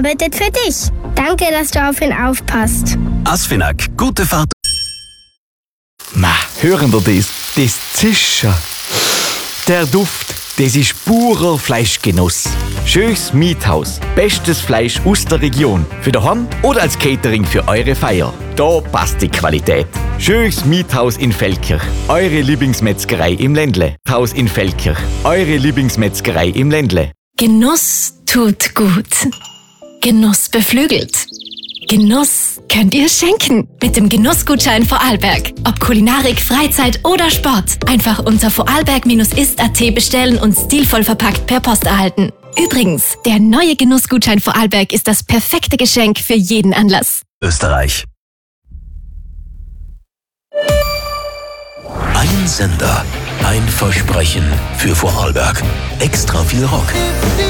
arbeitet für dich. Danke, dass du auf ihn aufpasst. Asfinag, gute Fahrt. Hören Sie das? Das Zischen. Der Duft, das ist purer Fleischgenuss. Schönes Miethaus. Bestes Fleisch aus der Region. Für daheim oder als Catering für eure Feier. Da passt die Qualität. Schönes Miethaus in Feldkirch. Eure Lieblingsmetzgerei im Ländle. Haus in Feldkirch. Eure Lieblingsmetzgerei im Ländle. Genuss tut gut. Genuss beflügelt. Genuss könnt ihr schenken mit dem Genussgutschein Vorarlberg. Ob Kulinarik, Freizeit oder Sport. Einfach unter vorarlberg-ist.at bestellen und stilvoll verpackt per Post erhalten. Übrigens, der neue Genussgutschein Vorarlberg ist das perfekte Geschenk für jeden Anlass. Österreich. Ein Sender, ein Versprechen für Vorarlberg. Extra viel Rock.